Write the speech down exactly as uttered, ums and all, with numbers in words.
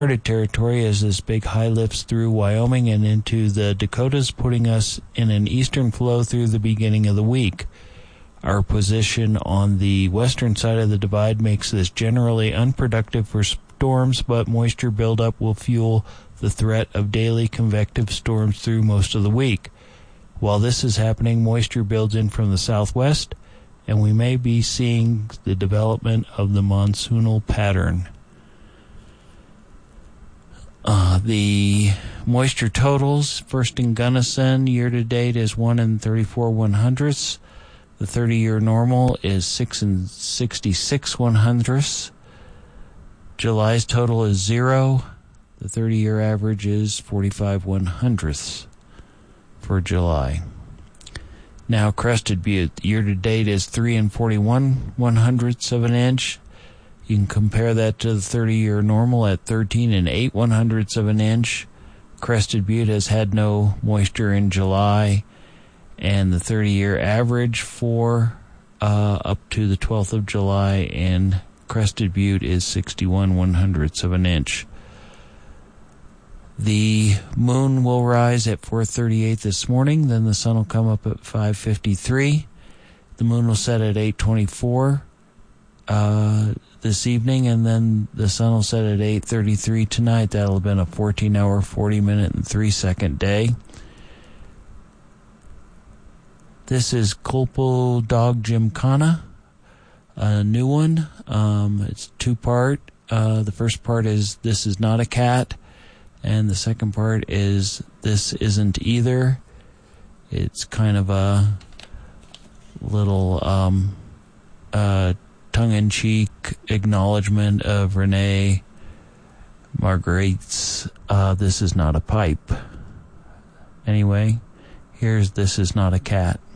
territory as this big high lifts through Wyoming and into the Dakotas, putting us in an eastern flow through the beginning of the week. Our position on the western side of the divide makes this generally unproductive for storms, but moisture buildup will fuel the threat of daily convective storms through most of the week. While this is happening, moisture builds in from the southwest, and we may be seeing the development of the monsoonal pattern. Uh, the moisture totals, first in Gunnison, year-to-date is one and thirty-four one-hundredths. The thirty-year normal is six and sixty-six one-hundredths. July's total is zero. The thirty-year average is forty-five one-hundredths for July. Now, Crested Butte, year-to-date is three and forty-one one-hundredths of an inch. You can compare that to the thirty-year normal at thirteen and eight one-hundredths of an inch. Crested Butte has had no moisture in July, and the thirty-year average for uh, up to the twelfth of July in Crested Butte is sixty-one one-hundredths of an inch. The moon will rise at four thirty-eight this morning, then the sun will come up at five fifty-three. The moon will set at eight twenty-four uh, this evening, and then the sun will set at eight thirty-three tonight. That'll have been a fourteen hour, forty minute, and three second day. This is Culpo Dog Gymkhana, a new one. Um, it's two part. Uh, the first part is This Is Not a Cat, and the second part is This Isn't Either. It's kind of a little um, uh, tongue-in-cheek acknowledgement of Renee Marguerite's uh, This Is Not a Pipe. Anyway, here's This Is Not a Cat.